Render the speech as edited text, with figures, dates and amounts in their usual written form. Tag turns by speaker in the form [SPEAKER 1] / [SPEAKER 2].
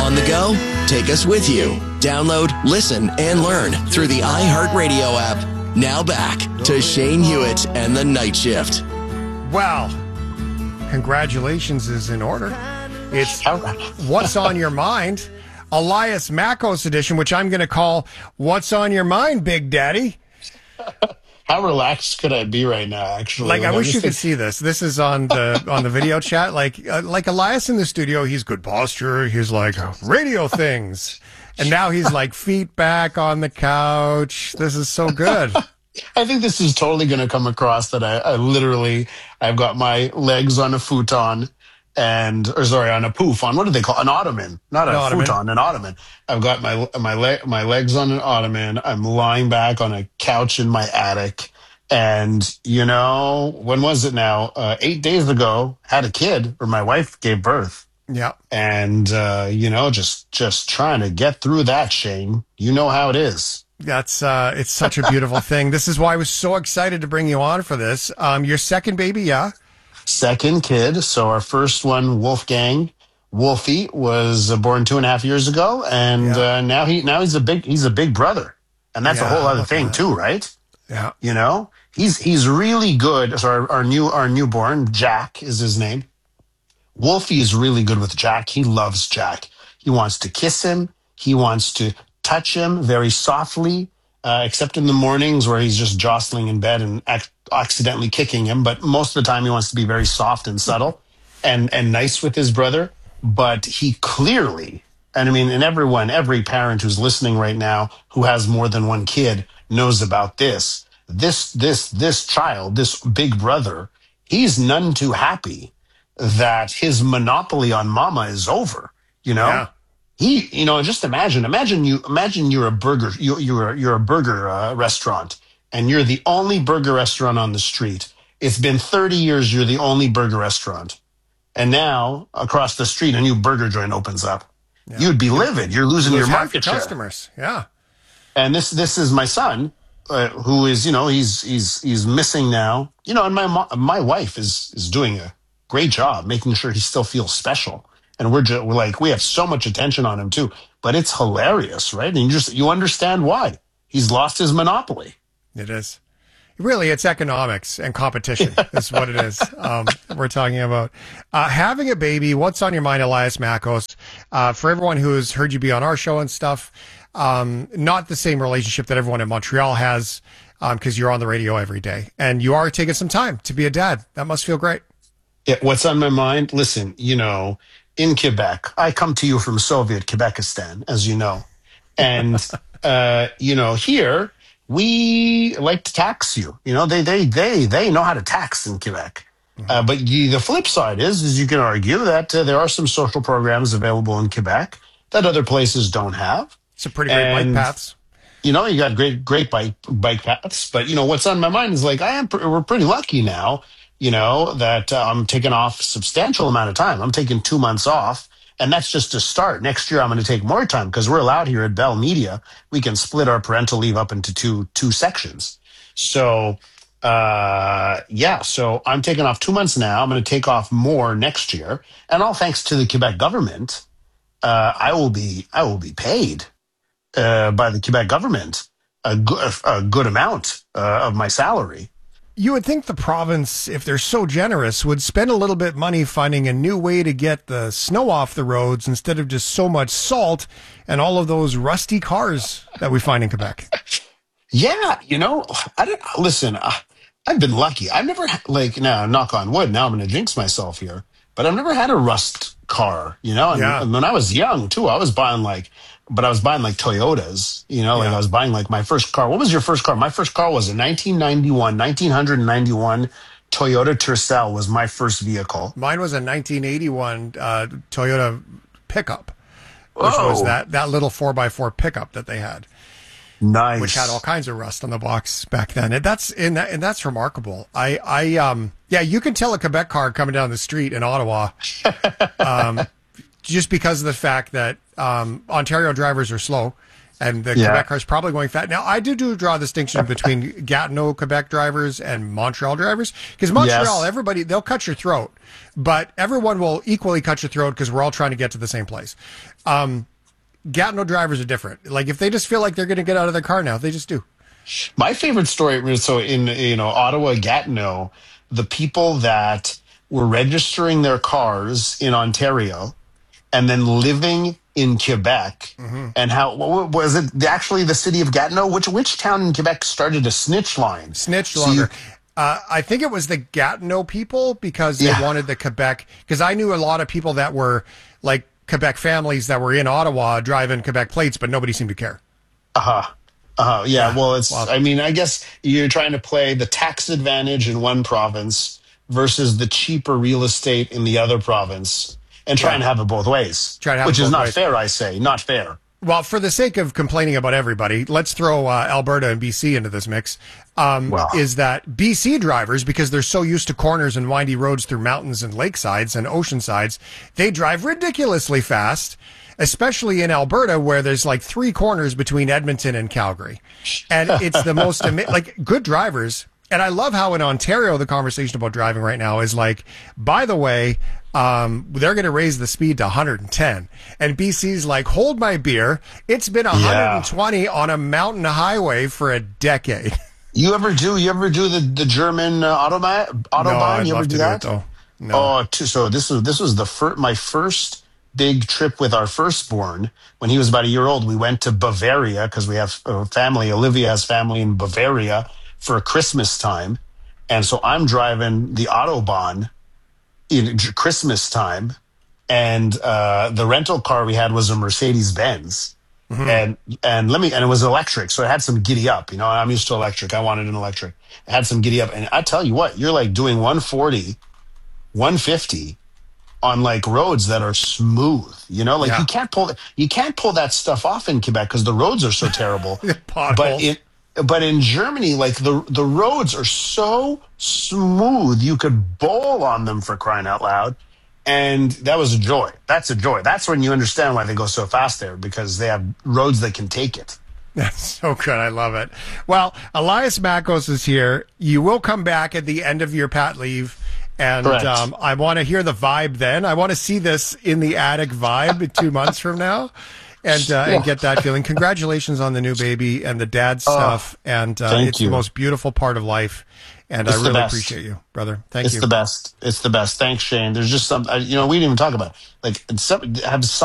[SPEAKER 1] On the go? Take us with you. Download, listen, and learn through the iHeartRadio app. Now back to Shane Hewitt and the Night Shift.
[SPEAKER 2] Well, congratulations is in order. It's What's on Your Mind, Elias Makos edition, which I'm going to call What's on Your Mind, Big Daddy.
[SPEAKER 3] How relaxed could I be right now, actually?
[SPEAKER 2] Like, I wish you could see this. This is on the video chat. Like Elias in the studio, he's good posture. He's like, radio things. And now he's like feet back on the couch. This is so good.
[SPEAKER 3] I think this is totally going to come across that I've got my legs on a futon on a poof, on what do they call an ottoman? Not a futon, an ottoman. I've got my legs on an ottoman. I'm lying back on a couch in my attic. And, when was it now? 8 days ago, had a kid, or my wife gave birth.
[SPEAKER 2] Yeah.
[SPEAKER 3] And, just trying to get through that, Shane. You know how it is.
[SPEAKER 2] That's it's such a beautiful thing. This is why I was so excited to bring you on for this. Your second baby, yeah?
[SPEAKER 3] Second kid. So our first one, Wolfie, was born 2.5 years ago, and now he's a big brother, and that's a whole other thing too, right?
[SPEAKER 2] Yeah.
[SPEAKER 3] He's really good. So our newborn, Jack is his name. Wolfie is really good with Jack. He loves Jack. He wants to kiss him. He wants to touch him very softly, except in the mornings where he's just jostling in bed and accidentally kicking him. But most of the time he wants to be very soft and subtle and nice with his brother. But he clearly, and I mean, and every parent who's listening right now who has more than one kid knows about this. This child, this big brother, he's none too happy that his monopoly on mama is over,
[SPEAKER 2] Yeah.
[SPEAKER 3] Just imagine you're a burger, you're a burger restaurant, and you're the only burger restaurant on the street. It's been 30 years you're the only burger restaurant. And now across the street a new burger joint opens up. Yeah. You'd be livid. You're losing your market share.
[SPEAKER 2] Customers. Yeah.
[SPEAKER 3] And this is my son, who is, he's missing now. And my wife is doing a great job making sure he still feels special. And we're like, we have so much attention on him too, but it's hilarious, right? And you understand why he's lost his monopoly.
[SPEAKER 2] It is. Really, it's economics and competition is what it is. We're talking about having a baby. What's on your mind, Elias Makos? For everyone who's heard you be on our show and stuff, not the same relationship that everyone in Montreal has, because you're on the radio every day and you are taking some time to be a dad. That must feel great.
[SPEAKER 3] Yeah, what's on my mind? Listen, in Quebec, I come to you from Soviet Quebekistan, as you know. And, here we like to tax you. They know how to tax in Quebec. Mm-hmm. But the flip side is you can argue that there are some social programs available in Quebec that other places don't have.
[SPEAKER 2] Some pretty great bike paths.
[SPEAKER 3] You got great bike paths. But, what's on my mind is like, we're pretty lucky now. That I'm taking off a substantial amount of time. I'm taking 2 months off, and that's just to start. Next year, I'm going to take more time because we're allowed here at Bell Media. We can split our parental leave up into two sections. So, so I'm taking off 2 months now. I'm going to take off more next year, and all thanks to the Quebec government, I will be paid by the Quebec government a good amount of my salary.
[SPEAKER 2] You would think the province, if they're so generous, would spend a little bit of money finding a new way to get the snow off the roads instead of just so much salt and all of those rusty cars that we find in Quebec.
[SPEAKER 3] Yeah, listen, I've been lucky. I've never, now, knock on wood, now I'm going to jinx myself here, but I've never had a rust car, and when I was young, too, I was buying Toyotas, I was buying my first car. What was your first car? My first car was a 1991 Toyota Tercel was my first vehicle.
[SPEAKER 2] Mine was a 1981 Toyota pickup, which was that little 4x4 pickup that they had.
[SPEAKER 3] Nice.
[SPEAKER 2] Which had all kinds of rust on the box back then. And that's remarkable. You can tell a Quebec car coming down the street in Ottawa, just because of the fact that Ontario drivers are slow And the Quebec car's probably going fast. Now, I do draw a distinction between Gatineau, Quebec drivers and Montreal drivers. Because Montreal, everybody, they'll cut your throat. But everyone will equally cut your throat because we're all trying to get to the same place. Gatineau drivers are different. Like, if they just feel like they're going to get out of their car now, they just do.
[SPEAKER 3] My favorite story, so in Ottawa, Gatineau, the people that were registering their cars in Ontario and then living in Quebec, and how what was it actually the city of Gatineau? Which town in Quebec started a snitch line?
[SPEAKER 2] Snitch longer. I think it was the Gatineau people because they wanted the Quebec. Because I knew a lot of people that were like Quebec families that were in Ottawa driving Quebec plates, but nobody seemed to care.
[SPEAKER 3] Yeah. Well, it's. I mean, I guess you're trying to play the tax advantage in one province versus the cheaper real estate in the other province. And try and have it both ways, which is not fair, I say. Not fair.
[SPEAKER 2] Well, for the sake of complaining about everybody, let's throw Alberta and BC into this mix. Is that BC drivers, because they're so used to corners and windy roads through mountains and lakesides and ocean sides, they drive ridiculously fast, especially in Alberta, where there's like 3 corners between Edmonton and Calgary. And it's the most, like, good drivers. And I love how in Ontario, the conversation about driving right now is like, by the way, they're going to raise the speed to 110. And BC's like, hold my beer. It's been 120 on a mountain highway for a decade. You ever do
[SPEAKER 3] the German Autobahn?
[SPEAKER 2] No,
[SPEAKER 3] you ever do that?
[SPEAKER 2] Though. No.
[SPEAKER 3] So this was my first big trip with our firstborn. When he was about a year old, we went to Bavaria because we have family. Olivia has family in Bavaria for Christmas time. And so I'm driving the Autobahn in Christmas time. And the rental car we had was a Mercedes-Benz. And it was electric. So it had some giddy up. I'm used to electric. I wanted an electric. It had some giddy up. And I tell you what, you're like doing 140, 150 on like roads that are smooth. You can't pull that stuff off in Quebec because the roads are so terrible. But in Germany, like the roads are so smooth, you could bowl on them, for crying out loud. And that was a joy. That's a joy. That's when you understand why they go so fast there, because they have roads that can take it.
[SPEAKER 2] That's so good. I love it. Well, Elias Makos is here. You will come back at the end of your pat leave. And I want to hear the vibe then. I want to see this in the attic vibe 2 months from now. And get that feeling. Congratulations on the new baby and the dad stuff. And it's the most beautiful part of life. And I really appreciate you, brother. Thank you.
[SPEAKER 3] It's the best. It's the best. Thanks, Shane. There's just some, we didn't even talk about it. Like, have